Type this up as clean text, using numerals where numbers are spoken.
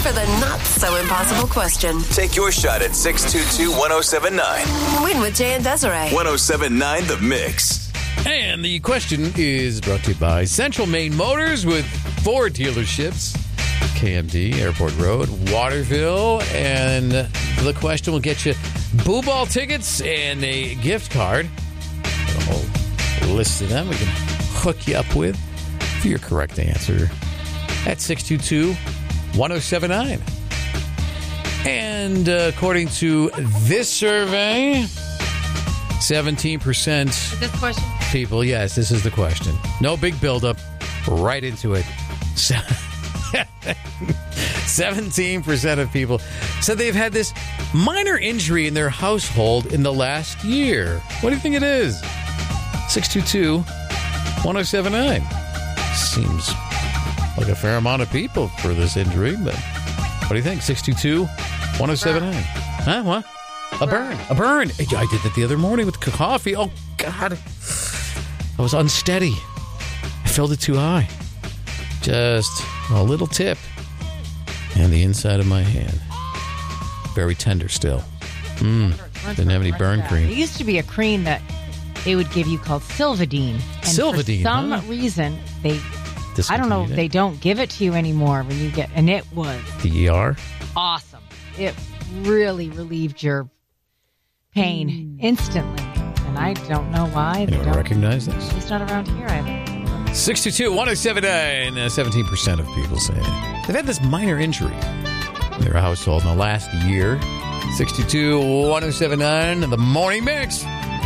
for the not-so-impossible question. Take your shot at 622-1079. Win with Jay and Desiree. 1079 The Mix. And the question is brought to you by Central Maine Motors with 4 dealerships. KMD, Airport Road, Waterville. And the question will get you Boo Ball tickets and a gift card. A whole list of them we can hook you up with for your correct answer at 622-1079. And according to this survey, 17% This question? people, yes, this is the question. No big buildup, right into it. 17% of people said they've had this minor injury in their household in the last year. What do you think it is? 622-1079. Seems like a fair amount of people for this injury, but what do you think? 622-1079. Huh? What? A burn. A burn. I did that the other morning with coffee. Oh, God. I was unsteady. I filled it too high. Just a little tip. And the inside of my hand. Very tender still. Didn't have any burn cream. There used to be a cream that they would give you called Silvadene. And Silvadene, for some reason, I don't know, Discontinued it. they don't give it to you anymore when you get, and it was The ER? awesome. It really relieved your pain instantly. And I don't know why. They Anyone don't. recognize this? He's not around here either. 622-1079. 17% of people say they've had this minor injury in their household in the last year. 622-1079, the Morning Mix.